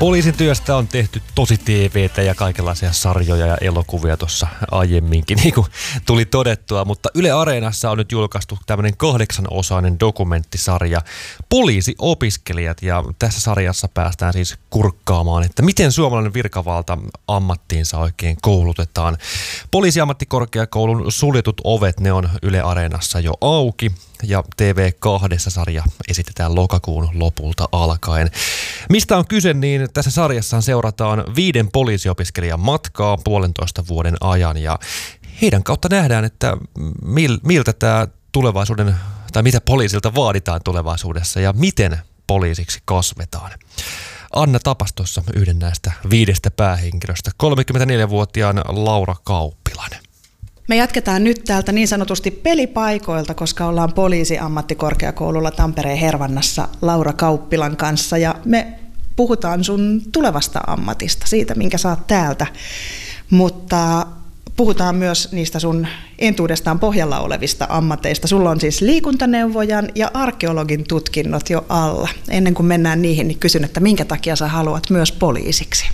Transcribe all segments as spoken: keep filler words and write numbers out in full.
Poliisin työstä on tehty tosi T V:tä ja kaikenlaisia sarjoja ja elokuvia tuossa aiemminkin, niin kuin tuli todettua. Mutta Yle Areenassa on nyt julkaistu tämmöinen kahdeksanosainen dokumenttisarja Poliisiopiskelijat. Ja tässä sarjassa päästään siis kurkkaamaan, että miten suomalainen virkavalta ammattiinsa oikein koulutetaan. Poliisiammattikorkeakoulun suljetut ovet, ne on Yle Areenassa jo auki. Ja T V kaksi sarja esitetään lokakuun lopulta alkaen. Mistä on kyse, niin tässä sarjassa seurataan viiden poliisiopiskelijan matkaa puolentoista vuoden ajan. Ja heidän kautta nähdään, että mil, miltä tämä tulevaisuuden, tai mitä poliisilta vaaditaan tulevaisuudessa ja miten poliisiksi kasvetaan. Anna tapas tuossa yhden näistä viidestä päähenkilöstä, kolmekymmentäneljävuotiaan Laura Kauppilan. Me jatketaan nyt täältä niin sanotusti pelipaikoilta, koska ollaan Poliisiammattikorkeakoululla Tampereen Hervannassa Laura Kauppilan kanssa ja me puhutaan sun tulevasta ammatista, siitä minkä saat täältä, mutta puhutaan myös niistä sun entuudestaan pohjalla olevista ammateista. Sulla on siis liikuntaneuvojan ja arkeologin tutkinnot jo alla. Ennen kuin mennään niihin, niin kysyn, että minkä takia sä haluat myös poliisiksi?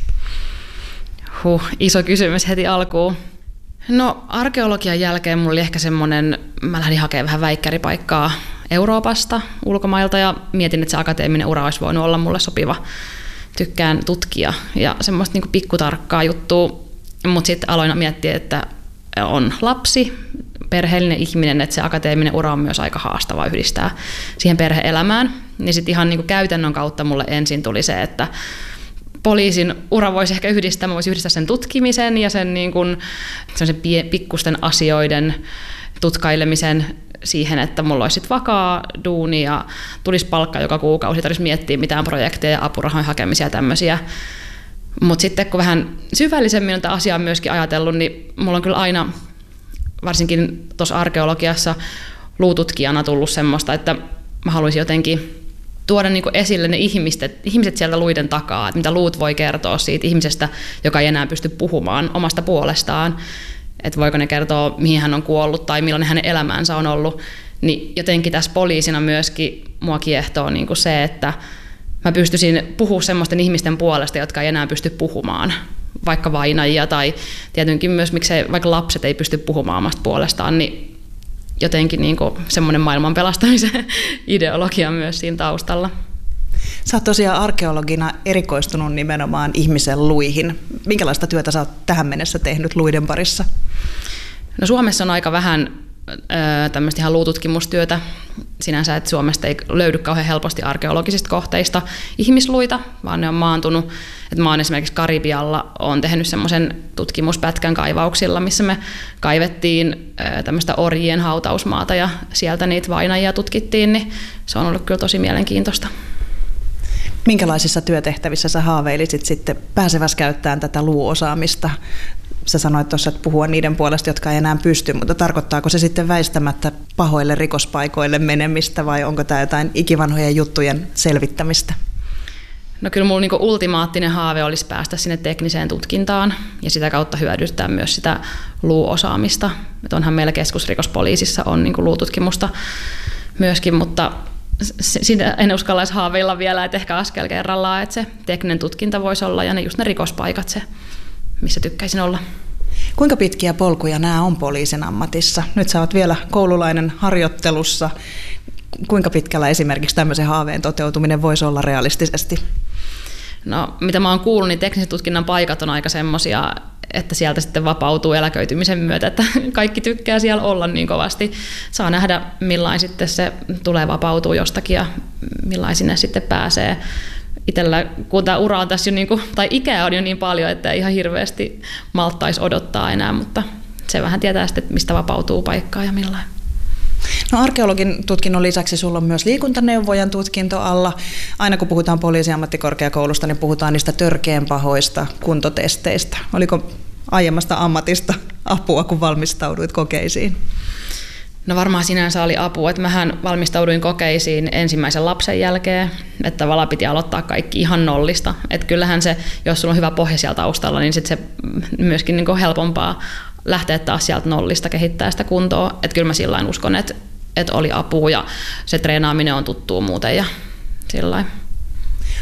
Huh, iso kysymys heti alkuun. No arkeologian jälkeen mulla oli ehkä semmoinen, mä lähdin hakemaan vähän väikkäripaikkaa Euroopasta, ulkomailta ja mietin, että se akateeminen ura olisi voinut olla mulle sopiva. Tykkään tutkia ja semmoista niin kuin pikkutarkkaa juttua, mutta sitten aloin miettiä, että on lapsi, perheellinen ihminen, että se akateeminen ura on myös aika haastava yhdistää siihen perhe-elämään. Niin sitten ihan niin kuin käytännön kautta mulle ensin tuli se, että poliisin ura voisi ehkä yhdistää, mä voisin yhdistää sen tutkimisen ja sen niin kuin, pikkusten asioiden tutkailemisen siihen, että mulla olisi sit vakaa duuni ja tulisi palkka joka kuukausi, tarvitsisi miettiä mitään projekteja ja apurahojen hakemisia ja tämmöisiä. Mutta sitten kun vähän syvällisemmin on tätä asiaa myöskin ajatellut, niin mulla on kyllä aina, varsinkin tuossa arkeologiassa luututkijana tullut semmoista, että mä haluaisin jotenkin tuoda niin kuin esille ne ihmiset, ihmiset sieltä luiden takaa, että mitä luut voi kertoa siitä ihmisestä, joka ei enää pysty puhumaan omasta puolestaan, että voiko ne kertoa, mihin hän on kuollut tai millainen hänen elämänsä on ollut, niin jotenkin tässä poliisina myöskin mua kiehtoo niin kuin se, että mä pystyisin puhumaan semmoisten ihmisten puolesta, jotka ei enää pysty puhumaan, vaikka vainajia tai tietenkin myös miksei vaikka lapset ei pysty puhumaan omasta puolestaan, niin jotenkin niin kuin semmoinen maailman pelastamisen ideologia myös siinä taustalla. Sä oot tosiaan arkeologina erikoistunut nimenomaan ihmisen luihin. Minkälaista työtä sä oot tähän mennessä tehnyt luiden parissa? No Suomessa on aika vähän tämmöistä ihan luututkimustyötä sinänsä, että Suomesta ei löydy kauhean helposti arkeologisista kohteista ihmisluita, vaan ne on maantunut. Että mä oon esimerkiksi Karibialla on tehnyt semmoisen tutkimuspätkän kaivauksilla, missä me kaivettiin tämmöistä orjien hautausmaata ja sieltä niitä vainajia tutkittiin, niin se on ollut kyllä tosi mielenkiintoista. Minkälaisissa työtehtävissä sä haaveilisit sitten pääsevässä käyttämään tätä luuosaamista? Sä sanoit tuossa, että puhua niiden puolesta, jotka ei enää pysty, mutta tarkoittaako se sitten väistämättä pahoille rikospaikoille menemistä vai onko tämä jotain ikivanhojen juttujen selvittämistä? No kyllä mulla niinku ultimaattinen haave olisi päästä sinne tekniseen tutkintaan ja sitä kautta hyödyntää myös sitä luuosaamista. Et onhan meillä keskusrikospoliisissa on niinku luututkimusta myöskin, mutta sitä en uskallaisi haaveilla vielä, että ehkä askel kerrallaan, että se tekninen tutkinta voisi olla ja ne just ne rikospaikat se, missä tykkäisin olla. Kuinka pitkiä polkuja nämä on poliisin ammatissa? Nyt sä oot vielä koululainen harjoittelussa. Kuinka pitkällä esimerkiksi tämmöisen haaveen toteutuminen voisi olla realistisesti? No, mitä mä oon kuullut, niin teknisen tutkinnan paikat on aika semmoisia, että sieltä sitten vapautuu eläköitymisen myötä, että kaikki tykkää siellä olla niin kovasti. Saa nähdä, millain sitten se tulee vapautuu jostakin ja millain sinne sitten pääsee. Itsellä, kun tämä ura on tässä jo, niin kuin, tai ikää on jo niin paljon, että ei ihan hirveästi malttaisi odottaa enää, mutta se vähän tietää sitten, mistä vapautuu paikkaa ja millain. No arkeologin tutkinnon lisäksi sulla on myös liikuntaneuvojan tutkinto alla. Aina kun puhutaan Poliisiammattikorkeakoulusta, niin puhutaan niistä törkeän pahoista kuntotesteistä. Oliko aiemmasta ammatista apua, kun valmistauduit kokeisiin? No varmaan sinänsä oli apua, että mähän valmistauduin kokeisiin ensimmäisen lapsen jälkeen, että tavallaan piti aloittaa kaikki ihan nollista. Että kyllähän se, jos sulla on hyvä pohja siellä taustalla, niin sitten se myöskin niin kuin helpompaa lähteä taas sieltä nollista kehittää sitä kuntoa. Että kyllä mä sillain uskon, että, että oli apua ja se treenaaminen on tuttua muuten ja sillain.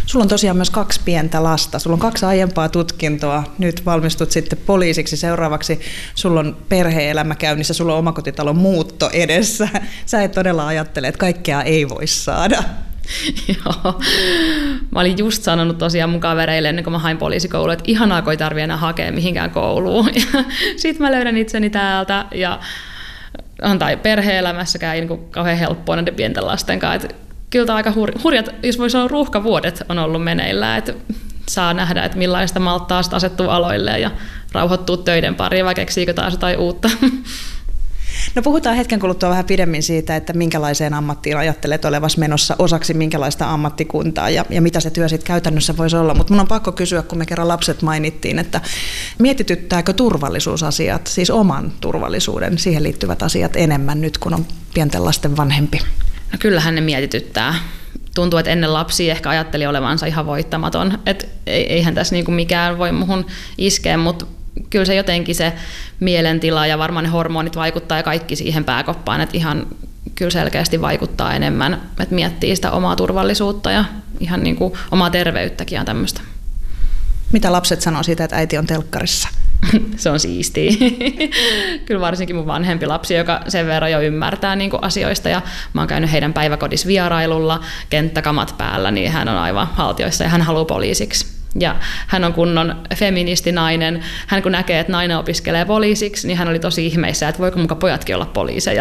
Sulla on tosiaan myös kaksi pientä lasta. Sulla on kaksi aiempaa tutkintoa. Nyt valmistut sitten poliisiksi. Seuraavaksi sulla on perhe-elämä käynnissä. Sulla on omakotitalon muutto edessä. Sä et todella ajattele, että kaikkea ei voi saada. Joo. Mä olin just sanonut tosiaan mun kavereille ennen kuin mä hain poliisikouluun, että ihanaa, kun ei tarvitse enää hakea mihinkään kouluun. Sitten mä löydän itseni täältä ja on tai perhe-elämässäkään ei niin kauhean helppoa näiden pienten lasten kanssa. Kyllä tämä aika hurjat, jos voi sanoa ruuhkavuodet on ollut meneillään, että saa nähdä, että millaista malttaa asettuu aloille ja rauhoittuu töiden pariin, vai keksiikö taas jotain uutta. No puhutaan hetken kuluttua vähän pidemmin siitä, että minkälaiseen ammattiin ajattelet olevas menossa osaksi minkälaista ammattikuntaa ja, ja mitä se työ sitten käytännössä voisi olla. Mutta mun on pakko kysyä, kun me kerran lapset mainittiin, että mietityttääkö turvallisuusasiat, siis oman turvallisuuden, siihen liittyvät asiat enemmän nyt, kun on pienten lasten vanhempi? No kyllähän ne mietityttää. Tuntuu, että ennen lapsia ehkä ajatteli olevansa ihan voittamaton. Että eihän tässä niinku mikään voi muhun iskeä, mutta kyllä se jotenkin se mielentila ja varmaan ne hormonit vaikuttaa ja kaikki siihen pääkoppaan, että ihan kyllä selkeästi vaikuttaa enemmän, että miettii sitä omaa turvallisuutta ja ihan niin kuin omaa terveyttäkin ja tämmöistä. Mitä lapset sanoo siitä, että äiti on telkkarissa? Se on siistiä. Kyllä varsinkin mun vanhempi lapsi, joka sen verran jo ymmärtää niin kuin asioista ja mä oon käynyt heidän päiväkodissa vierailulla, kenttäkamat päällä, niin hän on aivan haltioissa ja hän haluaa poliisiksi. Ja hän on kunnon feministinainen. Hän kun näkee, että nainen opiskelee poliisiksi, niin hän oli tosi ihmeissä, että voiko muka pojatkin olla poliiseja.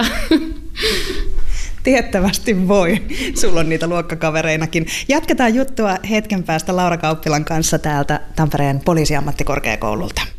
Tiettävästi voi. Sulla on niitä luokkakavereinakin. Jatketaan juttua hetken päästä Laura Kauppilan kanssa täältä Tampereen poliisiammattikorkeakoululta.